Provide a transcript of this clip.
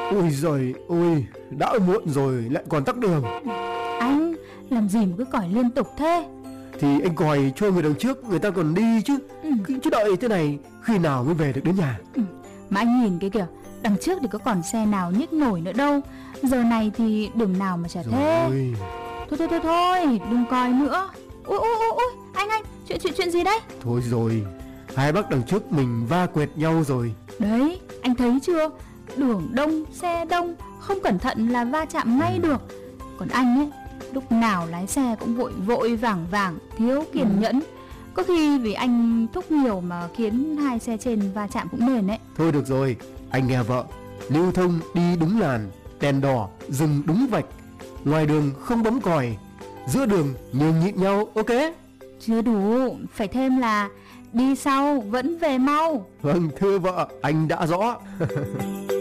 Ôi giời ôi, đã muộn rồi lại còn tắc đường. Anh làm gì mà cứ còi liên tục thế? Thì anh còi cho người đằng trước người ta còn đi chứ. Chứ đợi thế này khi nào mới về được đến nhà. Mà anh nhìn cái kìa, đằng trước thì có còn xe nào nhích nổi nữa đâu. Giờ này thì đường nào mà chả thế. Rồi. Thôi, đừng coi nữa. Ui, anh, chuyện gì đấy? Thôi rồi, hai bác đằng trước mình va quẹt nhau rồi. Đấy, anh thấy chưa? Đường đông, xe đông, không cẩn thận là va chạm ngay được. Còn anh ấy, lúc nào lái xe cũng vội vàng, thiếu kiên nhẫn. Có khi vì anh thúc nhiều mà khiến hai xe trên va chạm cũng nền ấy. Thôi được rồi, anh nghe vợ. Lưu thông đi đúng làn, đèn đỏ dừng đúng vạch, ngoài đường không bấm còi, giữa đường nhường nhịn nhau, ok? Chưa đủ, phải thêm là đi sau vẫn về mau. Vâng, thưa vợ, anh đã rõ.